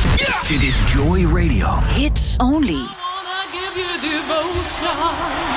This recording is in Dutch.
Dit is Joy Radio. Hits only. I wanna give you devotion.